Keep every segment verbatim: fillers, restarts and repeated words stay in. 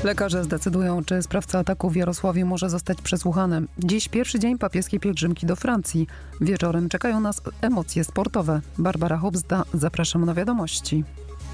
Lekarze zdecydują, czy sprawca ataku w Jarosławiu może zostać przesłuchany. Dziś pierwszy dzień papieskiej pielgrzymki do Francji. Wieczorem czekają nas emocje sportowe. Barbara Hobzda, zapraszam na wiadomości.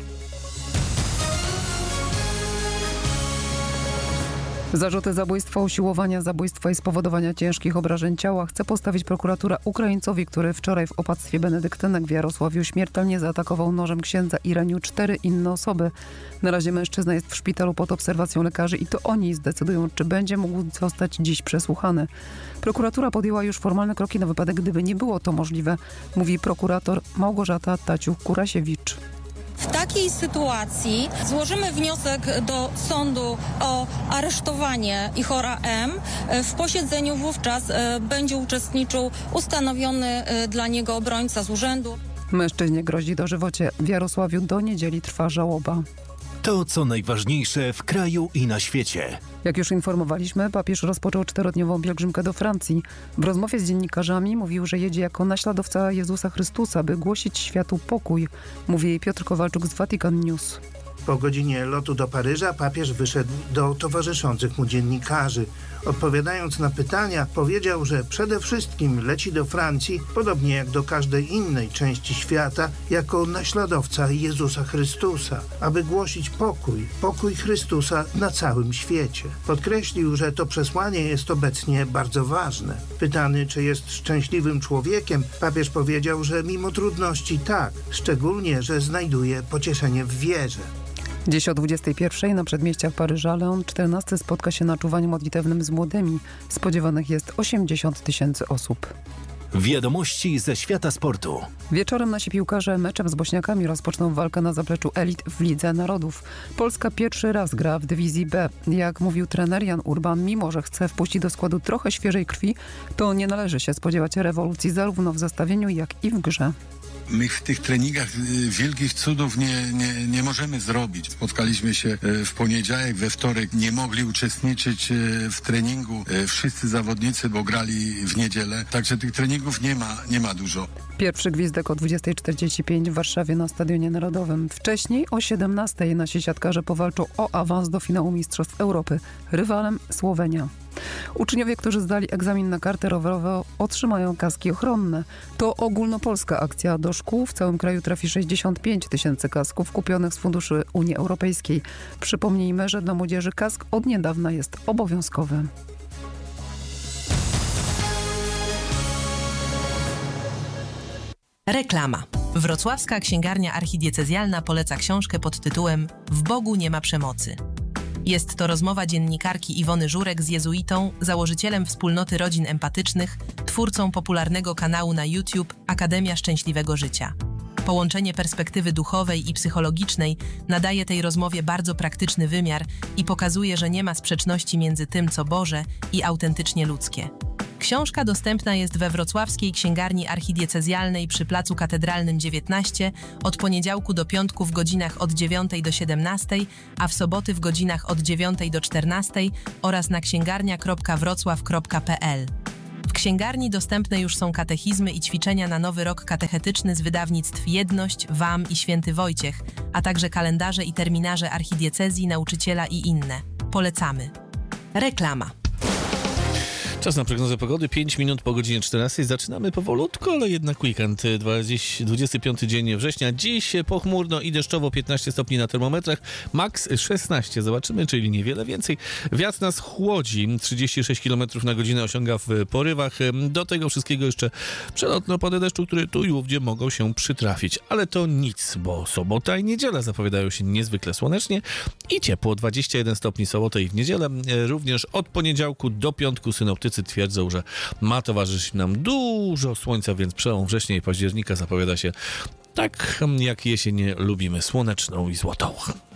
Zarzuty zabójstwa, usiłowania zabójstwa i spowodowania ciężkich obrażeń ciała chce postawić prokuratura Ukraińcowi, który wczoraj w opactwie benedyktynek w Jarosławiu śmiertelnie zaatakował nożem księdza i ranił cztery inne osoby. Na razie mężczyzna jest w szpitalu pod obserwacją lekarzy i to oni zdecydują, czy będzie mógł zostać dziś przesłuchany. Prokuratura podjęła już formalne kroki na wypadek, gdyby nie było to możliwe, mówi prokurator Małgorzata Taciuk-Kurasiewicz. W takiej sytuacji złożymy wniosek do sądu o aresztowanie Ihora M. W posiedzeniu wówczas będzie uczestniczył ustanowiony dla niego obrońca z urzędu. Mężczyźnie grozi dożywocie. W Jarosławiu do niedzieli trwa żałoba. To, co najważniejsze w kraju i na świecie. Jak już informowaliśmy, papież rozpoczął czterodniową pielgrzymkę do Francji. W rozmowie z dziennikarzami mówił, że jedzie jako naśladowca Jezusa Chrystusa, by głosić światu pokój. Mówi jej Piotr Kowalczuk z Vatican News. Po godzinie lotu do Paryża papież wyszedł do towarzyszących mu dziennikarzy. Odpowiadając na pytania, powiedział, że przede wszystkim leci do Francji, podobnie jak do każdej innej części świata, jako naśladowca Jezusa Chrystusa, aby głosić pokój, pokój Chrystusa na całym świecie. Podkreślił, że to przesłanie jest obecnie bardzo ważne. Pytany, czy jest szczęśliwym człowiekiem, papież powiedział, że mimo trudności tak, szczególnie, że znajduje pocieszenie w wierze. Dziś o dwudziestej pierwszej na przedmieściach Paryża Leon czternasty spotka się na czuwaniu modlitewnym z młodymi. Spodziewanych jest osiemdziesiąt tysięcy osób. Wiadomości ze świata sportu. Wieczorem nasi piłkarze meczem z Bośniakami rozpoczną walkę na zapleczu elit w Lidze Narodów. Polska pierwszy raz gra w dywizji B. Jak mówił trener Jan Urban, mimo że chce wpuścić do składu trochę świeżej krwi, to nie należy się spodziewać rewolucji zarówno w zestawieniu, jak i w grze. My w tych treningach wielkich cudów nie, nie, nie możemy zrobić. Spotkaliśmy się w poniedziałek, we wtorek nie mogli uczestniczyć w treningu wszyscy zawodnicy, bo grali w niedzielę. Także tych treningów nie ma, nie ma dużo. Pierwszy gwizdek o dwudziestej czterdzieści pięć w Warszawie na Stadionie Narodowym. Wcześniej o siedemnastej nasi siatkarze powalczą o awans do finału Mistrzostw Europy. Rywalem Słowenia. Uczniowie, którzy zdali egzamin na kartę rowerową, otrzymają kaski ochronne. To ogólnopolska akcja. Do szkół w całym kraju trafi sześćdziesiąt pięć tysięcy kasków kupionych z funduszy Unii Europejskiej. Przypomnijmy, że dla młodzieży kask od niedawna jest obowiązkowy. Reklama. Wrocławska Księgarnia Archidiecezjalna poleca książkę pod tytułem W Bogu nie ma przemocy. Jest to rozmowa dziennikarki Iwony Żurek z jezuitą, założycielem wspólnoty rodzin empatycznych, twórcą popularnego kanału na YouTube Akademia Szczęśliwego Życia. Połączenie perspektywy duchowej i psychologicznej nadaje tej rozmowie bardzo praktyczny wymiar i pokazuje, że nie ma sprzeczności między tym, co Boże i autentycznie ludzkie. Książka dostępna jest we Wrocławskiej Księgarni Archidiecezjalnej przy Placu Katedralnym dziewiętnaście od poniedziałku do piątku w godzinach od dziewiątej do siedemnastej, a w soboty w godzinach od dziewiątej do czternastej oraz na księgarnia kropka wrocław kropka p l. W księgarni dostępne już są katechizmy i ćwiczenia na nowy rok katechetyczny z wydawnictw Jedność, W A M i Święty Wojciech, a także kalendarze i terminarze archidiecezji, nauczyciela i inne. Polecamy. Reklama. Czas na prognozę pogody. pięć minut po godzinie czternastej. Zaczynamy powolutko, ale jednak weekend. Dziś dwudziesty piąty dzień września. Dziś pochmurno i deszczowo, piętnaście stopni na termometrach. Max szesnaście. Zobaczymy, czyli niewiele więcej. Wiatr nas chłodzi. trzydzieści sześć kilometrów na godzinę osiąga w porywach. Do tego wszystkiego jeszcze przelotne opady deszczu, które tu i ówdzie mogą się przytrafić. Ale to nic, bo sobota i niedziela zapowiadają się niezwykle słonecznie i ciepło. dwadzieścia jeden stopni sobotę i w niedzielę. Również od poniedziałku do piątku synoptycy twierdzą, że ma towarzyszyć nam dużo słońca, więc przełom września i października zapowiada się tak, jak jesień lubimy, słoneczną i złotą.